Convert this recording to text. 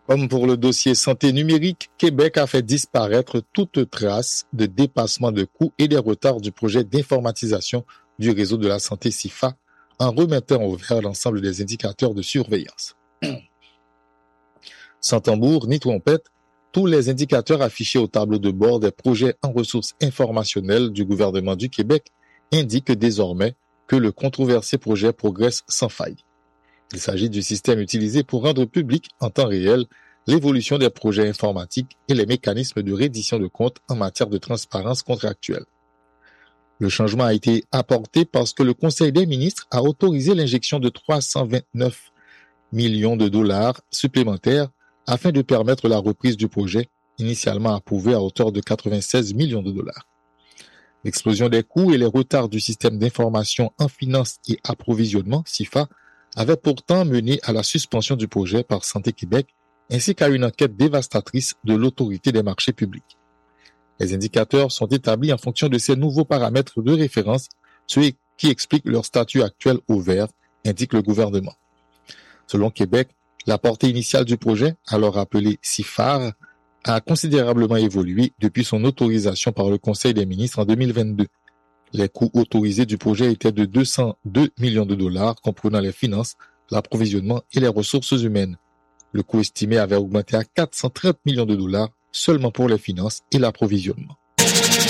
Comme pour le dossier santé numérique, Québec a fait disparaître toute trace de dépassement de coûts et des retards du projet d'informatisation du réseau de la santé SIFA en remettant au vert l'ensemble des indicateurs de surveillance. Sans tambour ni trompette, tous les indicateurs affichés au tableau de bord des projets en ressources informationnelles du gouvernement du Québec indiquent désormais que le controversé projet progresse sans faille. Il s'agit du système utilisé pour rendre public en temps réel l'évolution des projets informatiques et les mécanismes de reddition de comptes en matière de transparence contractuelle. Le changement a été apporté parce que le Conseil des ministres a autorisé l'injection de 329 millions de dollars supplémentaires afin de permettre la reprise du projet, initialement approuvé à hauteur de 96 millions de dollars. L'explosion des coûts et les retards du système d'information en finance et approvisionnement, SIFA, avaient pourtant mené à la suspension du projet par Santé Québec ainsi qu'à une enquête dévastatrice de l'autorité des marchés publics. Les indicateurs sont établis en fonction de ces nouveaux paramètres de référence, ce qui explique leur statut actuel au vert, indique le gouvernement. Selon Québec, la portée initiale du projet, alors appelé SIFAR, a considérablement évolué depuis son autorisation par le Conseil des ministres en 2022. Les coûts autorisés du projet étaient de 202 millions de dollars, comprenant les finances, l'approvisionnement et les ressources humaines. Le coût estimé avait augmenté à 430 millions de dollars seulement pour les finances et l'approvisionnement.